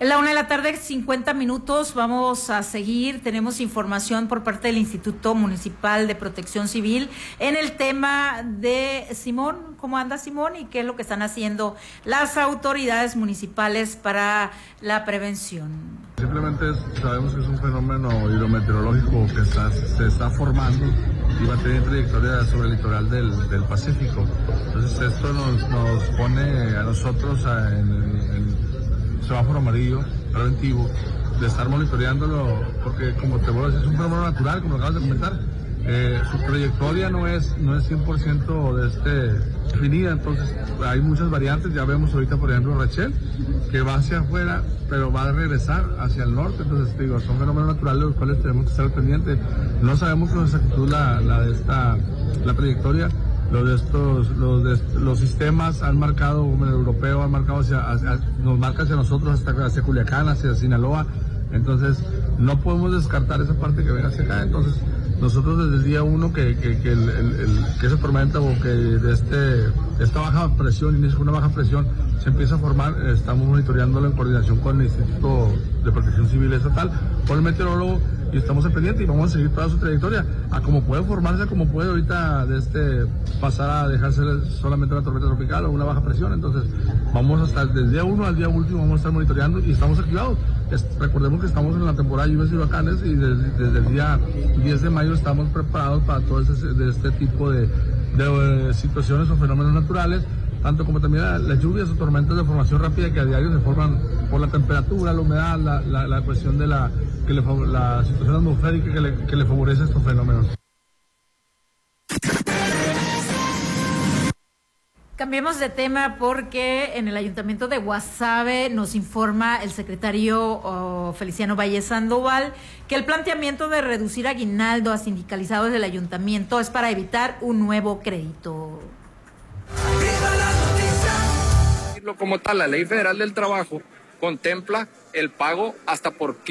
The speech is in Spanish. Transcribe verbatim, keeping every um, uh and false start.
En la una de la tarde, cincuenta minutos, vamos a seguir. Tenemos información por parte del Instituto Municipal de Protección Civil en el tema de Simón. ¿Cómo anda Simón? ¿Y qué es lo que están haciendo las autoridades municipales para la prevención? Simplemente sabemos que es un fenómeno hidrometeorológico que está, se está formando y va a tener trayectoria sobre el litoral del, del Pacífico. Entonces esto nos, nos pone a nosotros a, en, en semáforo amarillo preventivo de estar monitoreándolo, porque como te voy a decir, es un fenómeno natural, como lo acabas de comentar. Eh, su trayectoria no es no es cien por ciento de este, definida, entonces hay muchas variantes. Ya vemos ahorita, por ejemplo, Rachel, que va hacia afuera, pero va a regresar hacia el norte. Entonces, digo, son fenómenos naturales de los cuales tenemos que estar pendientes. No sabemos con exactitud la, la de esta, la trayectoria. Los de estos, los de los sistemas han marcado, como el europeo, han marcado hacia, hacia, nos marca hacia nosotros, hasta hacia Culiacán, hacia Sinaloa. Entonces, no podemos descartar esa parte que viene hacia acá. Entonces, nosotros desde el día uno que, que, que, el, el, el, que esa tormenta o que de este, esta baja presión, inicia una baja presión, se empieza a formar, estamos monitoreándolo en coordinación con el Instituto de Protección Civil Estatal, con el meteorólogo, y estamos en pendiente y vamos a seguir toda su trayectoria, a como puede formarse, a como puede ahorita de este, pasar a dejarse solamente una tormenta tropical o una baja presión. Entonces, vamos hasta desde el día uno al día último, vamos a estar monitoreando y estamos activados. Es, recordemos que estamos en la temporada de lluvias y huracanes y desde, desde el día diez de mayo estamos preparados para todo ese, de este tipo de, de, de situaciones o fenómenos naturales, tanto como también las lluvias o tormentas de formación rápida que a diario se forman por la temperatura, la humedad, la, la, la cuestión de la, que le, la situación atmosférica que le, que le favorece estos fenómenos. Cambiemos de tema porque en el Ayuntamiento de Guasave nos informa el secretario oh, Feliciano Valle Sandoval que el planteamiento de reducir aguinaldo a sindicalizados del Ayuntamiento es para evitar un nuevo crédito. Como tal, la Ley Federal del Trabajo contempla el pago hasta por